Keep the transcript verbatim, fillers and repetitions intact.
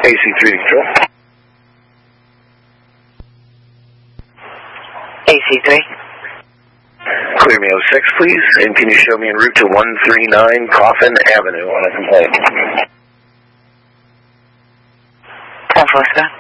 A C three control. A C three. Clear me oh six, please, and can you show me en route to one three nine Coffin Avenue on a complaint? ten four, sir.